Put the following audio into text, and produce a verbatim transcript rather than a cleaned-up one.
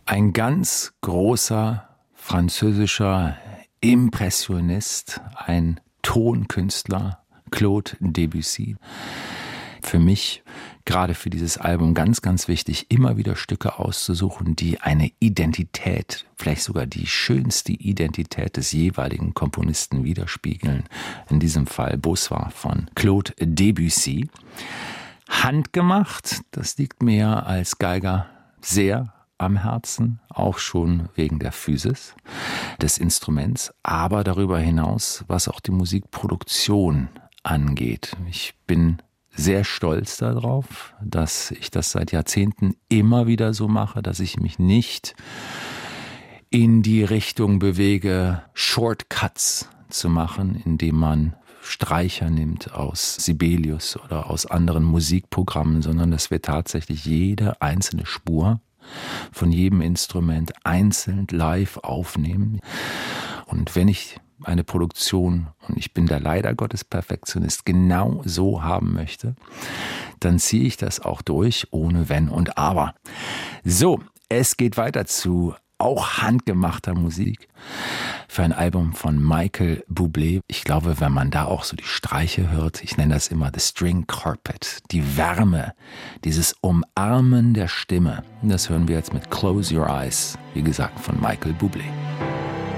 Ein ganz großer französischer Impressionist, ein Tonkünstler, Claude Debussy. Für mich, gerade für dieses Album, ganz, ganz wichtig, immer wieder Stücke auszusuchen, die eine Identität, vielleicht sogar die schönste Identität des jeweiligen Komponisten widerspiegeln. In diesem Fall Bonsoir von Claude Debussy. Handgemacht, das liegt mir als Geiger sehr am Herzen, auch schon wegen der Physis des Instruments, aber darüber hinaus, was auch die Musikproduktion angeht. Ich bin sehr stolz darauf, dass ich das seit Jahrzehnten immer wieder so mache, dass ich mich nicht in die Richtung bewege, Shortcuts zu machen, indem man Streicher nimmt aus Sibelius oder aus anderen Musikprogrammen, sondern dass wir tatsächlich jede einzelne Spur von jedem Instrument einzeln live aufnehmen. Und wenn ich eine Produktion, und ich bin da leider Gottes Perfektionist, genau so haben möchte, dann ziehe ich das auch durch, ohne Wenn und Aber. So, es geht weiter zu auch handgemachter Musik für ein Album von Michael Bublé. Ich glaube, wenn man da auch so die Streiche hört, ich nenne das immer The String Carpet, die Wärme, dieses Umarmen der Stimme, das hören wir jetzt mit Close Your Eyes, wie gesagt, von Michael Bublé.